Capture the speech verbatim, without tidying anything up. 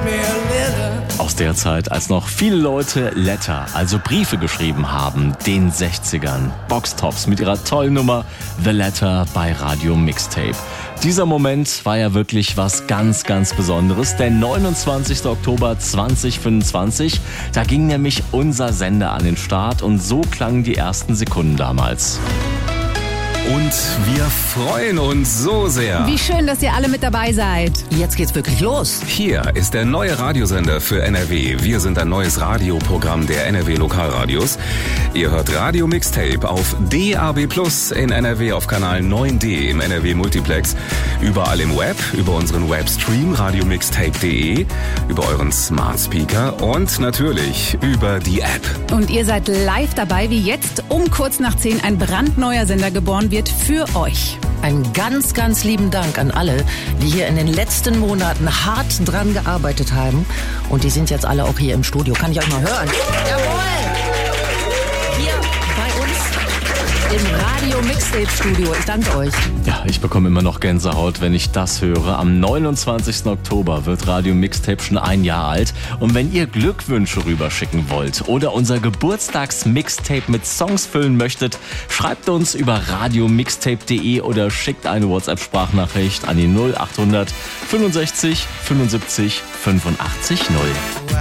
Aus der Zeit, als noch viele Leute Letter, also Briefe geschrieben haben, den sechzigern. Boxtops mit ihrer tollen Nummer The Letter bei Radio Mixtape. Dieser Moment war ja wirklich was ganz, ganz Besonderes. Der neunundzwanzigster Oktober zweitausendfünfundzwanzig, da ging nämlich unser Sender an den Start und so klangen die ersten Sekunden damals. Und wir freuen uns so sehr. Wie schön, dass ihr alle mit dabei seid. Jetzt geht's wirklich los. Hier ist der neue Radiosender für N R W. Wir sind ein neues Radioprogramm der N R W Lokalradios. Ihr hört Radio Mixtape auf D A B Plus in N R W auf Kanal neun D im N R W Multiplex. Überall im Web, über unseren Webstream radiomixtape punkt de, über euren Smart Speaker und natürlich über die App. Und ihr seid live dabei, wie jetzt um kurz nach zehn ein brandneuer Sender geboren wird für euch. Einen ganz, ganz lieben Dank an alle, die hier in den letzten Monaten hart dran gearbeitet haben. Und die sind jetzt alle auch hier im Studio. Kann ich euch mal hören? Jawohl! Hier bei uns im Radio Mixtape Studio. Ich danke euch. Ja, ich bekomme immer noch Gänsehaut, wenn ich das höre. Am neunundzwanzigsten Oktober wird Radio Mixtape schon ein Jahr alt. Und wenn ihr Glückwünsche rüberschicken wollt oder unser Geburtstags-Mixtape mit Songs füllen möchtet, schreibt uns über radiomixtape punkt de oder schickt eine WhatsApp-Sprachnachricht an die null achthundert fünfundsechzig fünfundsiebzig fünfundachtzig null.